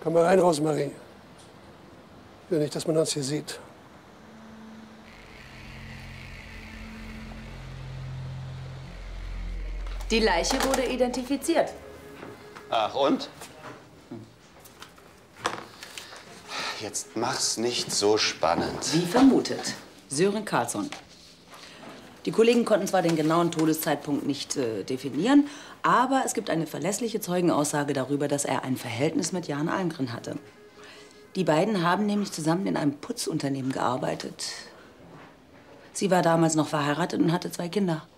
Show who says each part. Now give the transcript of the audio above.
Speaker 1: Komm mal rein, Rosemarie. Ich will nicht, dass man uns hier sieht.
Speaker 2: Die Leiche wurde identifiziert.
Speaker 3: Ach, und? Jetzt mach's nicht so spannend.
Speaker 2: Wie vermutet. Sören Carlsson. Die Kollegen konnten zwar den genauen Todeszeitpunkt nicht definieren, aber es gibt eine verlässliche Zeugenaussage darüber, dass er ein Verhältnis mit Jan Almgren hatte. Die beiden haben nämlich zusammen in einem Putzunternehmen gearbeitet. Sie war damals noch verheiratet und hatte 2 Kinder.